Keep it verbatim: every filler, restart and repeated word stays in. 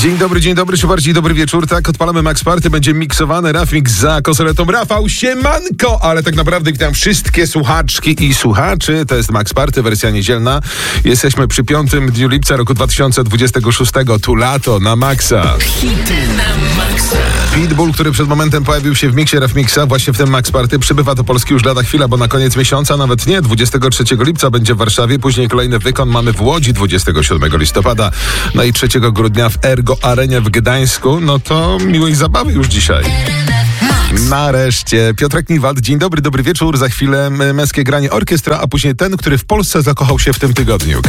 Dzień dobry, dzień dobry, czy bardziej dobry wieczór. Tak, odpalamy Max Party, będzie miksowany Rafmix za konsoletą. Rafał, siemanko! Ale tak naprawdę witam wszystkie słuchaczki i słuchaczy. To jest Max Party, wersja niedzielna. Jesteśmy przy piątym dniu lipca roku dwa tysiące dwudziestego szóstego. Tu lato na Maxa. Hity na Maxa. Pitbull, który przed momentem pojawił się w miksie Rafmixa, właśnie w tym Max Party, przybywa do Polski już lada chwila, bo na koniec miesiąca, nawet nie, dwudziestego trzeciego lipca będzie w Warszawie, później kolejny wykon mamy w Łodzi dwudziestego siódmego listopada, no i trzeciego grudnia w Ergo Arenie w Gdańsku. No to miłej zabawy już dzisiaj. Nareszcie. Piotrek Niwald, dzień dobry, dobry wieczór. Za chwilę męskie granie orkiestra, a później ten, który w Polsce zakochał się w tym tygodniu.